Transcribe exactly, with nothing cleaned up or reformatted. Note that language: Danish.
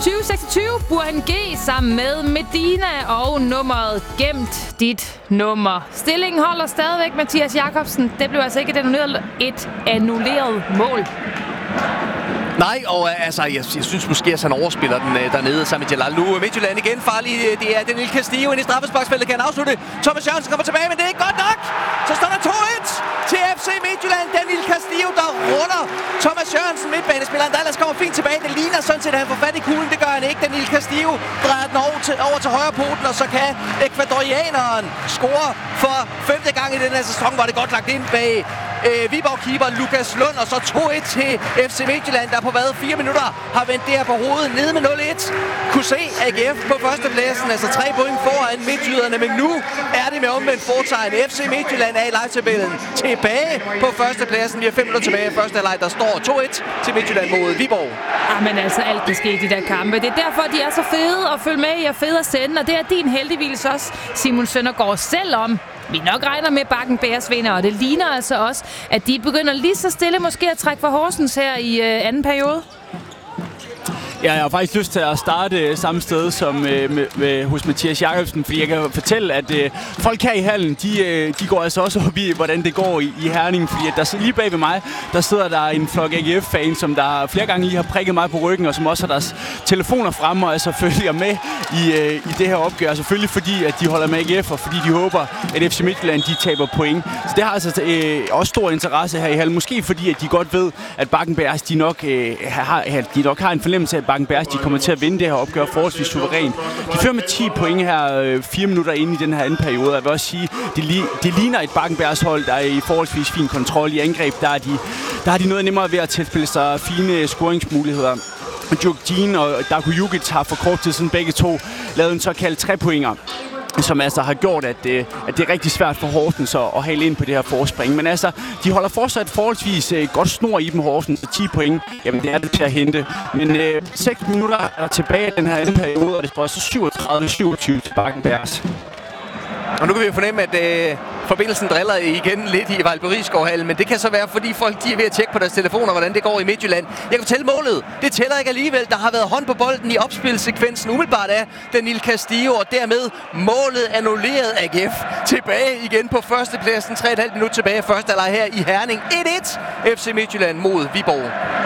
tyve seksogtyve, Burhan G sammen med Medina og nummeret Gemt dit nummer. Stillingen holder stadigvæk, Mathias Jakobsen. Det blev altså ikke et annulleret, et annulleret mål. Nej, og uh, altså, jeg, jeg synes måske, at han overspiller den uh, dernede sammen med Jalal. Nu Midtjylland igen farlig. Det er Daniel Castillo ind i straffesparksfeltet. Kan han afslutte? Thomas Jørgensen kommer tilbage, men det er ikke godt nok. Så står der to et til F C Midtjylland. Daniel Castillo, der runder Thomas Jørgensen, midtbanespilleren, der ellers kommer fint tilbage. Det ligner sådan set, at han får fat i kuglen. Det gør han ikke. Daniel Castillo drejer den over til, over til højre poten, og så kan ekvadorianeren score for femte gang i den her sæson, hvor det godt lagt ind bag øh, Viborg-keeper Lukas Lund. Og så to et til F C Midtjylland, der på hvad, fire minutter har vendt det her på hovedet nede med nul et. Kunne se A G F på førstepladsen, altså tre point foran midtjyderne, men nu er det med omvendt fortegn. F C Midtjylland er i live-tabellen tilbage på førstepladsen. Vi har fem minutter tilbage i første halvleg, der står to et til Midtjylland mod Viborg. Jamen altså, alt kan ske i de der kampe. Det er derfor, de er så fede at følge med i og fede at sende, og det er din heldigvis også, Simon Søndergaard, selvom vi nok regner med Bakken Bears vinder, og det ligner altså også, at de begynder lige så stille måske at trække for Horsens her i øh, anden periode. Ja, jeg har faktisk lyst til at starte samme sted som øh, med, med, hos Mathias Jakobsen, fordi jeg kan fortælle, at øh, folk her i hallen, de, øh, de går altså også op i, hvordan det går i, i Herning, fordi at der lige bag ved mig, der sidder der en flok A G F-fans, som der flere gange lige har prikket mig på ryggen, og som også har deres telefoner fremme, og altså følger med i, øh, i det her opgør. Selvfølgelig fordi, at de holder med A G F, og fordi de håber, at F C Midtjylland, de taber point. Så det har altså øh, også stor interesse her i hallen. Måske fordi, at de godt ved, at Bakken Bears, de nok, øh, har, de nok har en fornemmelse af, at Bakken Bears, de kommer til at vinde det her opgør forholdsvis suverænt. De fører med ti point her, øh, fire minutter inde i den her anden periode. Jeg vil også sige, det, li- det ligner et Bakken Bears hold, der er i forholdsvis fin kontrol i angreb. Der er de, der har de noget nemmere ved at tilspille sig fine scoringsmuligheder. Juk Jean og Darko Jukic har for kort tid siden begge to lavet en såkaldt tre-pointer, som altså har gjort, at det, at det er rigtig svært for Horsens at, at hale ind på det her forspring. Men altså, de holder fortsat forholdsvis uh, godt snor i dem, Horsens, og ti point, jamen det er det til at hente. Men uh, seks minutter er der tilbage i den her anden periode, og det står så syvogtredive syvogtyve til Bakken Bears. Og nu kan vi jo fornemme, at øh, forbindelsen driller igen lidt i Vejlby-Risgaard-hallen, men det kan så være, fordi folk de er ved at tjekke på deres telefoner, hvordan det går i Midtjylland. Jeg kan fortælle målet. Det tæller ikke alligevel. Der har været hånd på bolden i opspilsekvensen umiddelbart af Daniel Castillo, og dermed målet annulleret A G F. Tilbage igen på førstepladsen. tre komma fem minut tilbage i første halvleg her i Herning. et et F C Midtjylland mod Viborg.